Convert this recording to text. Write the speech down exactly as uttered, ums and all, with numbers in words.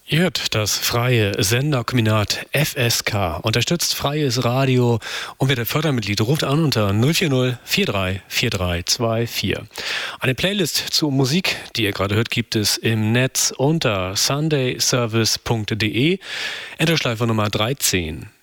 Ihr hört das freie Senderkombinat F S K, unterstützt freies Radio und wird Fördermitglied. Ruft an unter null vier null vier drei vier drei zwei vier. Eine Playlist zur Musik, die ihr gerade hört, gibt es im Netz unter sundayservice punkt de, Enterschleife Nummer dreizehn.